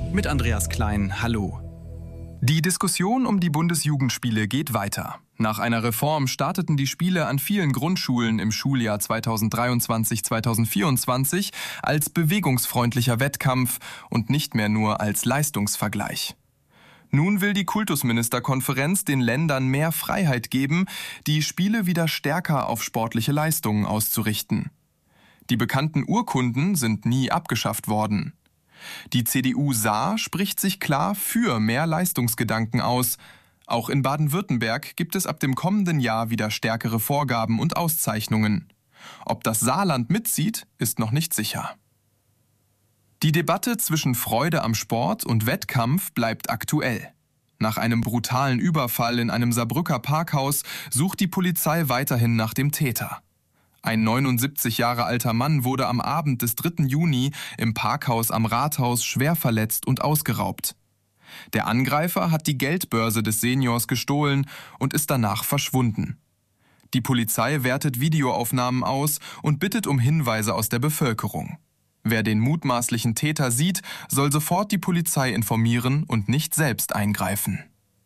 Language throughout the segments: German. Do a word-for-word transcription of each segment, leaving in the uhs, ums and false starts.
Mit Andreas Klein, hallo. Die Diskussion um die Bundesjugendspiele geht weiter. Nach einer Reform starteten die Spiele an vielen Grundschulen im Schuljahr zweitausenddreiundzwanzig zweitausendvierundzwanzig als bewegungsfreundlicher Wettkampf und nicht mehr nur als Leistungsvergleich. Nun will die Kultusministerkonferenz den Ländern mehr Freiheit geben, die Spiele wieder stärker auf sportliche Leistungen auszurichten. Die bekannten Urkunden sind nie abgeschafft worden. Die C D U Saar spricht sich klar für mehr Leistungsgedanken aus. Auch in Baden-Württemberg gibt es ab dem kommenden Jahr wieder stärkere Vorgaben und Auszeichnungen. Ob das Saarland mitzieht, ist noch nicht sicher. Die Debatte zwischen Freude am Sport und Wettkampf bleibt aktuell. Nach einem brutalen Überfall in einem Saarbrücker Parkhaus sucht die Polizei weiterhin nach dem Täter. Ein neunundsiebzig Jahre alter Mann wurde am Abend des dritten Juni im Parkhaus am Rathaus schwer verletzt und ausgeraubt. Der Angreifer hat die Geldbörse des Seniors gestohlen und ist danach verschwunden. Die Polizei wertet Videoaufnahmen aus und bittet um Hinweise aus der Bevölkerung. Wer den mutmaßlichen Täter sieht, soll sofort die Polizei informieren und nicht selbst eingreifen.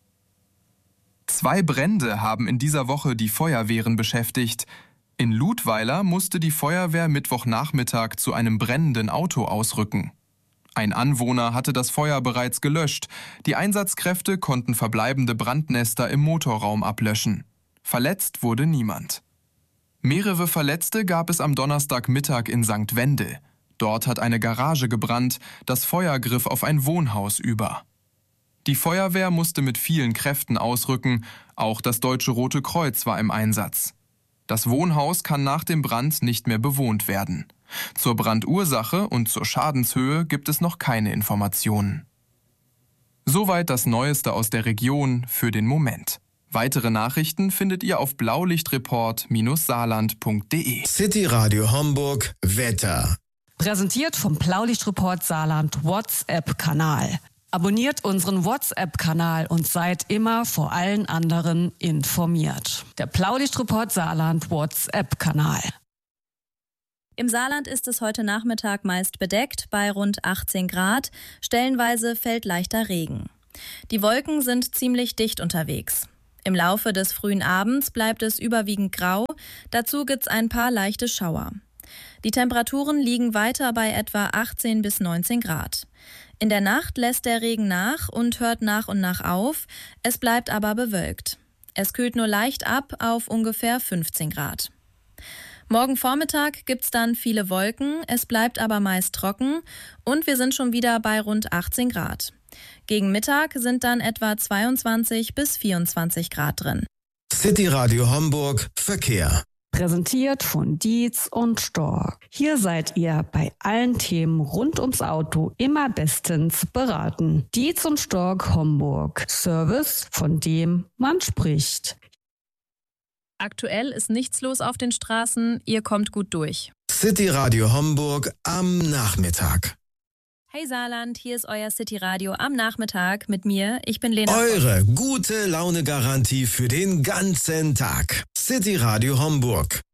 Zwei Brände haben in dieser Woche die Feuerwehren beschäftigt. In Ludweiler musste die Feuerwehr Mittwochnachmittag zu einem brennenden Auto ausrücken. Ein Anwohner hatte das Feuer bereits gelöscht. Die Einsatzkräfte konnten verbleibende Brandnester im Motorraum ablöschen. Verletzt wurde niemand. Mehrere Verletzte gab es am Donnerstagmittag in Sankt Wendel. Dort hat eine Garage gebrannt, das Feuer griff auf ein Wohnhaus über. Die Feuerwehr musste mit vielen Kräften ausrücken, auch das Deutsche Rote Kreuz war im Einsatz. Das Wohnhaus kann nach dem Brand nicht mehr bewohnt werden. Zur Brandursache und zur Schadenshöhe gibt es noch keine Informationen. Soweit das Neueste aus der Region für den Moment. Weitere Nachrichten findet ihr auf blaulichtreport Bindestrich saarland Punkt de. City Radio Homburg Wetter. Präsentiert vom Blaulichtreport Saarland WhatsApp-Kanal. Abonniert unseren WhatsApp-Kanal und seid immer vor allen anderen informiert. Der Blaulichtreport Saarland WhatsApp-Kanal. Im Saarland ist es heute Nachmittag meist bedeckt bei rund achtzehn Grad. Stellenweise fällt leichter Regen. Die Wolken sind ziemlich dicht unterwegs. Im Laufe des frühen Abends bleibt es überwiegend grau. Dazu gibt's ein paar leichte Schauer. Die Temperaturen liegen weiter bei etwa achtzehn bis neunzehn Grad. In der Nacht lässt der Regen nach und hört nach und nach auf. Es bleibt aber bewölkt. Es kühlt nur leicht ab auf ungefähr fünfzehn Grad. Morgen Vormittag gibt's dann viele Wolken, es bleibt aber meist trocken und wir sind schon wieder bei rund achtzehn Grad. Gegen Mittag sind dann etwa zweiundzwanzig bis vierundzwanzig Grad drin. City Radio Homburg Verkehr. Präsentiert von Dietz und Stork. Hier seid ihr bei allen Themen rund ums Auto immer bestens beraten. Dietz und Stork Homburg. Service, von dem man spricht. Aktuell ist nichts los auf den Straßen, ihr kommt gut durch. City Radio Homburg am Nachmittag. Hey Saarland, hier ist euer City Radio am Nachmittag mit mir. Ich bin Lena. Eure gute Laune-Garantie für den ganzen Tag. City Radio Homburg.